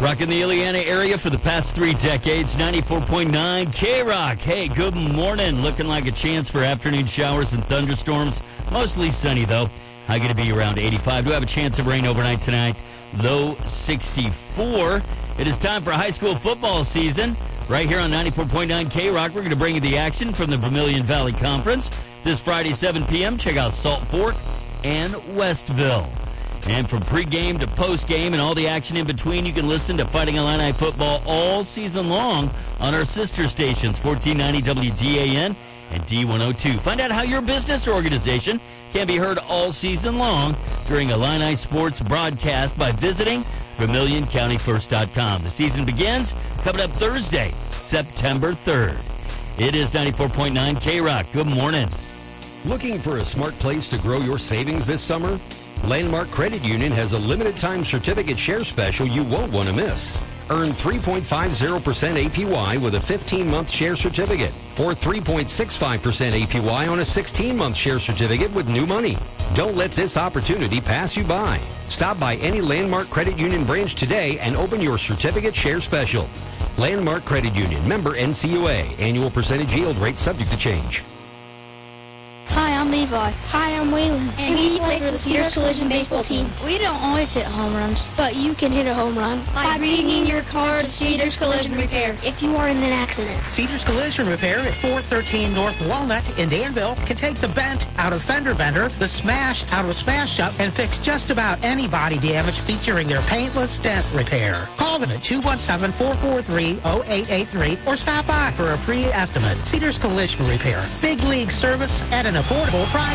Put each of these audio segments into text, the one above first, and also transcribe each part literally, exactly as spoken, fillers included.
Rocking the Illiana area for the past three decades, ninety-four point nine K-Rock. Hey, good morning. Looking like a chance for afternoon showers and thunderstorms. Mostly sunny, though. High going to be around eighty-five. Do have a chance of rain overnight tonight, low sixty-four. It is time for high school football season. Right here on ninety-four point nine K-Rock, we're going to bring you the action from the Vermilion Valley Conference. This Friday, seven p.m., check out Salt Fork and Westville. And from pregame to postgame and all the action in between, you can listen to Fighting Illini football all season long on our sister stations, fourteen ninety W D A N and D one oh two. Find out how your business or organization can be heard all season long during Illini sports broadcast by visiting Vermilion County First dot com. The season begins coming up Thursday, September third. It is ninety-four point nine K-Rock. Good morning. Looking for a smart place to grow your savings this summer? Landmark Credit Union has a limited-time certificate share special you won't want to miss. Earn three point five zero percent A P Y with a fifteen-month share certificate, or three point six five percent A P Y on a sixteen-month share certificate with new money. Don't let this opportunity pass you by. Stop by any Landmark Credit Union branch today and open your certificate share special. Landmark Credit Union, member N C U A. Annual percentage yield rate subject to change. Hi, I'm Levi. Hi, I'm Waylon. And we play for the Cedars Collision baseball team. We don't always hit home runs, but you can hit a home run by bringing your car to Cedars Collision Repair if you are in an accident. Cedars Collision Repair at four thirteen North Walnut in Danville can take the bent out of fender bender, the smash out of smash up, and fix just about any body damage featuring their paintless dent repair. Call them at two one seven, four four three, zero eight eight three or stop by for a free estimate. Cedars Collision Repair. Big league service at an affordable price.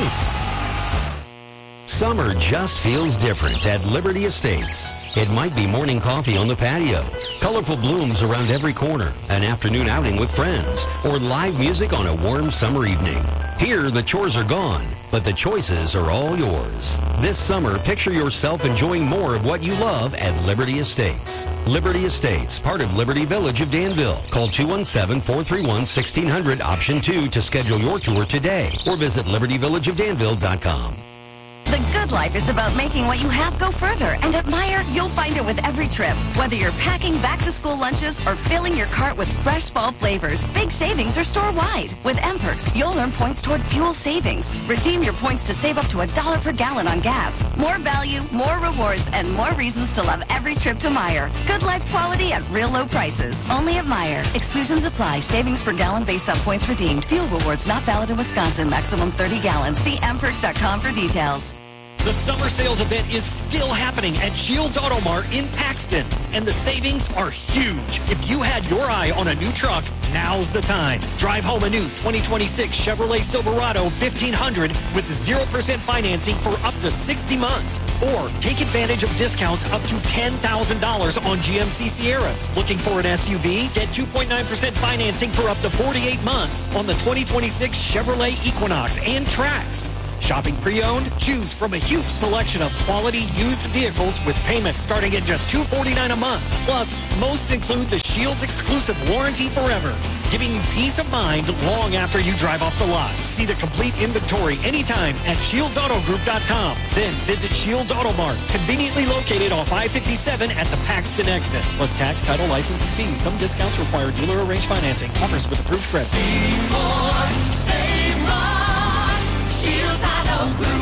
Summer just feels different at Liberty Estates. It might be morning coffee on the patio, colorful blooms around every corner, an afternoon outing with friends, or live music on a warm summer evening. Here, the chores are gone, but the choices are all yours. This summer, picture yourself enjoying more of what you love at Liberty Estates. Liberty Estates, part of Liberty Village of Danville. Call two one seven, four three one, one six zero zero, option two to schedule your tour today, or visit liberty village of danville dot com. The good life is about making what you have go further, and at Meijer, you'll find it with every trip. Whether you're packing back-to-school lunches or filling your cart with fresh fall flavors, big savings are store-wide. With M-Perks, you'll earn points toward fuel savings. Redeem your points to save up to a dollar per gallon on gas. More value, more rewards, and more reasons to love every trip to Meijer. Good life quality at real low prices. Only at Meijer. Exclusions apply. Savings per gallon based on points redeemed. Fuel rewards not valid in Wisconsin. Maximum thirty gallons. See m perks dot com for details. The summer sales event is still happening at Shields Auto Mart in Paxton, and the savings are huge. If you had your eye on a new truck, now's the time. Drive home a new twenty twenty-six Chevrolet Silverado fifteen hundred with zero percent financing for up to sixty months. Or take advantage of discounts up to ten thousand dollars on G M C Sierras. Looking for an S U V? Get two point nine percent financing for up to forty-eight months on the twenty twenty-six Chevrolet Equinox and Trax. Shopping pre-owned? Choose from a huge selection of quality used vehicles with payments starting at just two hundred forty-nine dollars a month. Plus, most include the Shields exclusive warranty forever, giving you peace of mind long after you drive off the lot. See the complete inventory anytime at shields auto group dot com. Then visit Shields Auto Mart, conveniently located off I fifty-seven at the Paxton exit. Plus tax, title, license, and fees. Some discounts require dealer-arranged financing. Offers with approved credit. Be more, save more. Shields Auto Group.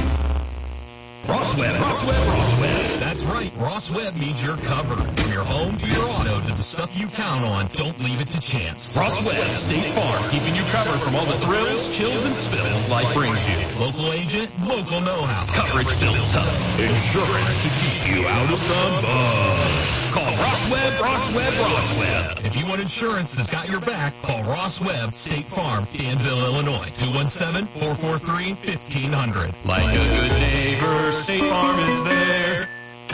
Ross Webb, Ross Webb, Ross Webb. That's right. Ross Webb means you're covered. From your home to your auto to the stuff you count on, don't leave it to chance. Ross Webb, State Farm, keeping you covered from all the thrills, chills, and spills life brings you. Local agent, local know-how. Coverage built tough. Insurance to keep you out of the mud. Call Ross Webb, Ross Webb, Ross Webb. If you want insurance that's got your back, call Ross Webb, State Farm, Danville, Illinois. two one seven, four four three, fifteen hundred. Like a good neighbor, State Farm is there.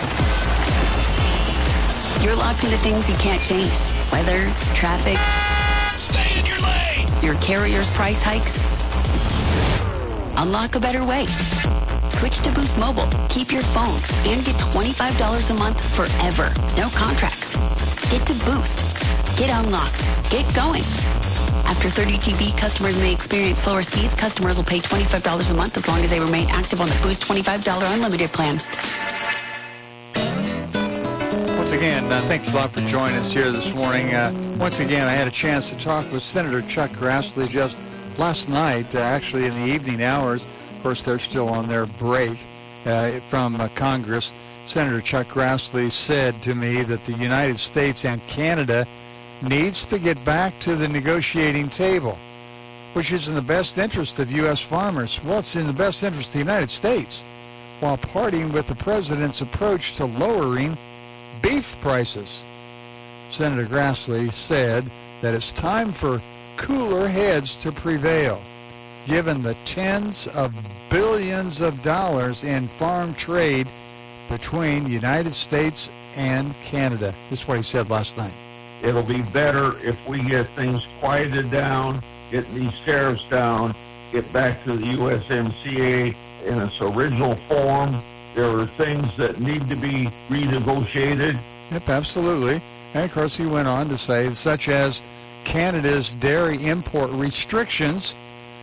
You're locked into things you can't change. Weather, traffic. Stay in your lane. Your carrier's price hikes. Unlock a better way. Switch to Boost Mobile. Keep your phone and get twenty-five dollars a month forever. No contracts. Get to Boost. Get unlocked. Get going. After thirty G B, customers may experience slower speeds. Customers will pay twenty-five dollars a month as long as they remain active on the Boost twenty-five dollars unlimited plan. What's Once again, uh, thanks a lot for joining us here this morning. Uh, once again, I had a chance to talk with Senator Chuck Grassley just last night, uh, actually in the evening hours. Of course, they're still on their break uh, from uh, Congress. Senator Chuck Grassley said to me that the United States and Canada needs to get back to the negotiating table, which is in the best interest of U S farmers. Well, it's in the best interest of the United States, while parting with the president's approach to lowering beef prices. Senator Grassley said that it's time for cooler heads to prevail, given the tens of billions of dollars in farm trade between the United States and Canada. This is what he said last night. It'll be better if we get things quieted down, get these tariffs down, get back to the U S M C A in its original form. There are things that need to be renegotiated. Yep, absolutely. And of course he went on to say, such as Canada's dairy import restrictions.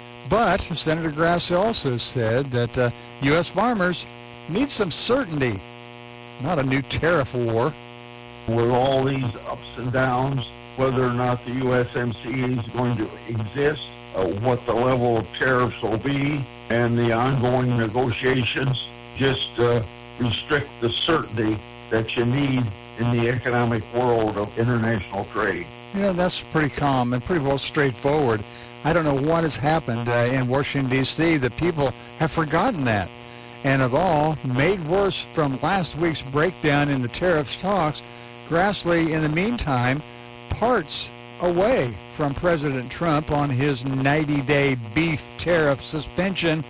But Senator Grassley also said that uh, U S farmers need some certainty, not a new tariff war. With all these ups and downs, whether or not the U S M C A is going to exist, uh, what the level of tariffs will be, and the ongoing negotiations just uh, restrict the certainty that you need in the economic world of international trade. Yeah, that's pretty calm and pretty well straightforward. I don't know what has happened uh, in Washington, D C that people have forgotten that. And of all, made worse from last week's breakdown in the tariffs talks, Grassley, in the meantime, parts away from President Trump on his ninety-day beef tariff suspension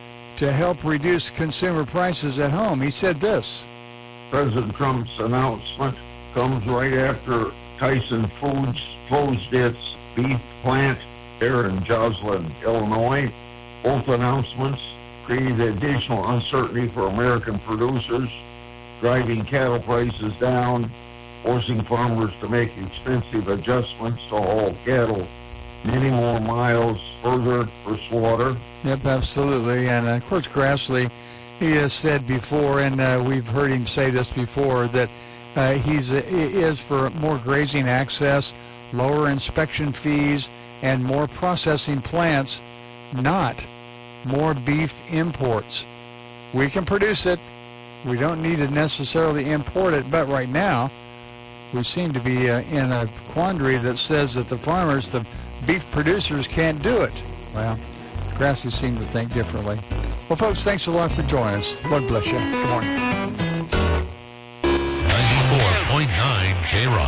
to help reduce consumer prices at home. He said this. President Trump's announcement comes right after Tyson Foods closed its beef plant there in Joslin, Illinois. Both announcements created additional uncertainty for American producers, driving cattle prices down, forcing farmers to make expensive adjustments to haul cattle many more miles further for slaughter. Yep, absolutely. And uh, of course, Grassley, he has said before, and uh, we've heard him say this before, that uh, he's uh, is for more grazing access, lower inspection fees, and more processing plants, not more beef imports. We can produce it. We don't need to necessarily import it, but right now, we seem to be uh, in a quandary that says that the farmers, the beef producers, can't do it. Well, Grassley seemed to think differently. Well, folks, thanks a lot for joining us. Lord bless you. Good morning. ninety-four point nine K-Rock.